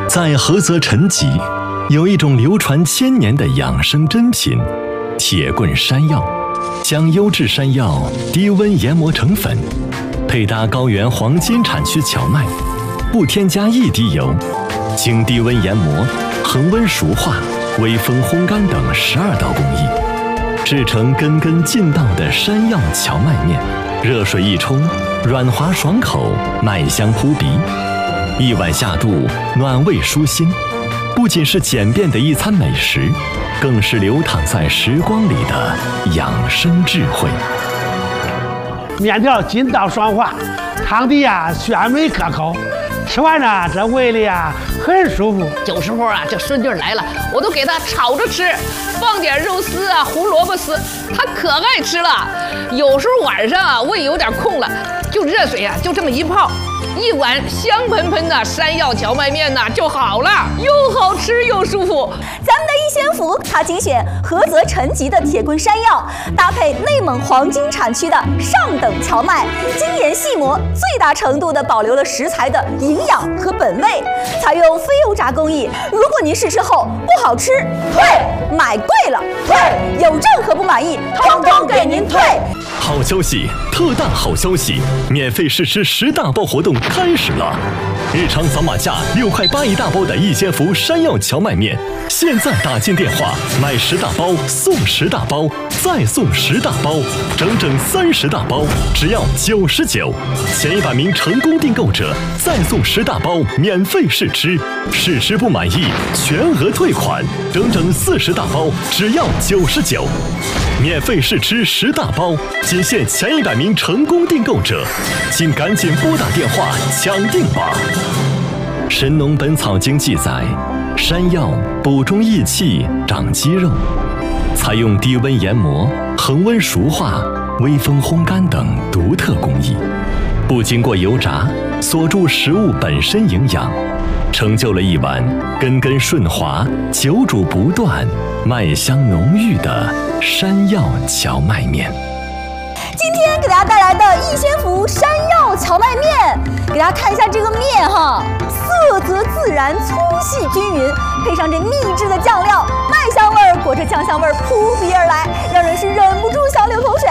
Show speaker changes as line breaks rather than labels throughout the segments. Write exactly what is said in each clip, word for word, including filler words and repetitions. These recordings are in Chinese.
在菏泽陈集，有一种流传千年的养生珍品——铁棍山药。将优质山药低温研磨成粉，配搭高原黄金产区荞麦，不添加一滴油，经低温研磨、恒温熟化、微风烘干等十二道工艺，制成根根劲道的山药荞麦面。热水一冲，软滑爽口，麦香扑鼻，一碗下肚，暖胃舒心。不仅是简便的一餐美食，更是流淌在时光里的养生智慧。
面条筋道爽滑，汤底呀鲜美可口，吃完呢这胃里呀很舒服。
有时候啊这顺劲来了，我都给他炒着吃，放点肉丝啊、胡萝卜丝，他可爱吃了。有时候晚上啊胃有点空了，就热水啊就这么一泡，一碗香喷喷的山药荞麦面呢就好了，又好吃又舒服。
咱们的一仙福，它精选菏泽陈集的铁棍山药，搭配内蒙黄金产区的上等荞麦，精研细磨，最大程度的保留了食材的营养和本味，采用非油炸工艺。如果您试吃后不好吃，退；买贵了退；有任何不满意，通通给您退。
好消息，特大好消息！免费试吃十大包活动开始了！日常扫码价六块八一大包的一仙福山药荞麦面，现在打进电话买十大包送十大包，再送十大包，整整三十大包，只要九十九。前一百名成功订购者再送十大包免费试吃，试吃不满意全额退款，整整四十大包，只要九十九。免费试吃十大包，仅限前一百名成功订购者，请赶紧拨打电话抢订吧。《神农本草经》记载，山药补中益气、长肌肉，采用低温研磨、恒温熟化、微风烘干等独特工艺，不经过油炸，锁住食物本身营养，成就了一碗根根顺滑、久煮不断、麦香浓郁的山药荞麦面。
今天给大家带来的一仙福山药荞麦面，给大家看一下这个面哈，色泽自然，粗细均匀，配上这秘制的酱料，麦香味儿裹着酱香味儿扑鼻而来，让人是忍不住想流口水。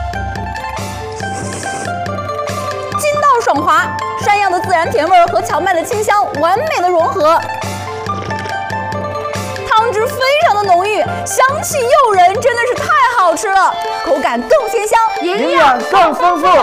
筋道爽滑，山药的自然甜味儿和荞麦的清香完美的融合。汤汁非常的浓郁，香气诱人，真的是太好吃了，口感更鲜香，
营养更丰富。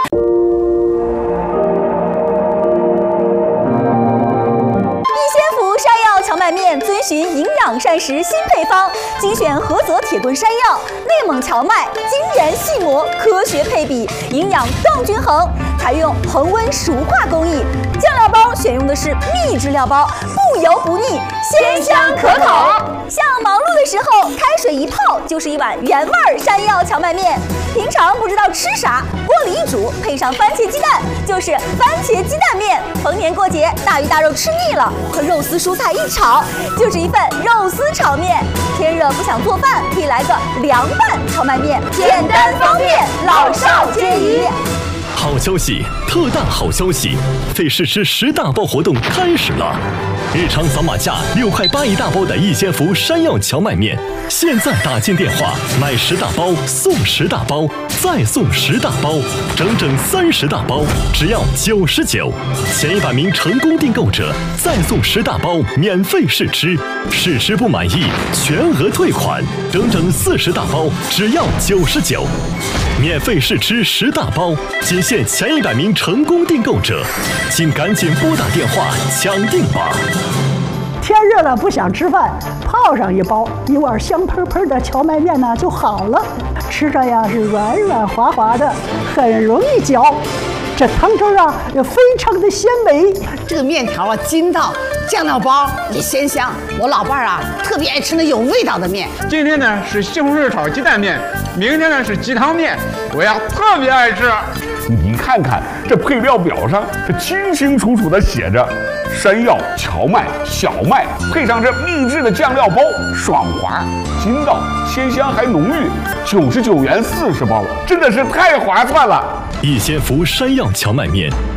一仙福山药荞麦面遵循营养膳食新配方，精选菏泽铁棍山药、内蒙荞麦，精研细磨，科学配比，营养更均衡，采用恒温熟化工艺。酱料包选用的是秘制料包，不油不腻，鲜香可口。像忙碌的时候，开水一泡就是一碗原味山药荞麦面。平常不知道吃啥，锅里一煮，配上番茄鸡蛋，就是番茄鸡蛋面。逢年过节，大鱼大肉吃腻了，和肉丝蔬菜一炒，就是一份肉丝炒面。天热不想做饭，可以来个凉拌荞麦面，简单方便，老少皆宜。
好消息，特大好消息！费试吃十大包活动开始了！日常扫码价六块八一大包的一仙福山药荞麦面，现在打进电话买十大包送十大包，再送十大包，整整三十大包，只要九十九。前一百名成功订购者再送十大包免费试吃，试吃不满意全额退款，整整四十大包，只要九十九。免费试吃十大包，仅限前一百名成功订购者，请赶紧拨打电话抢订吧。
天热了不想吃饭，泡上一包，一碗香喷喷的荞麦面呢就好了，吃着呀是软软滑滑的，很容易嚼。这汤汁啊也非常的鲜美，
这个面条啊筋道，酱料包也鲜香。我老伴儿啊特别爱吃那有味道的面。
今天呢是西红柿炒鸡蛋面，明天呢是鸡汤面，我呀特别爱吃。
你看看这配料表上，这清清楚楚的写着山药、荞麦、小麦，配上这秘制的酱料包，爽滑、筋道、鲜香还浓郁，九十九元四十包，真的是太划算了。
一仙福山药荞麦面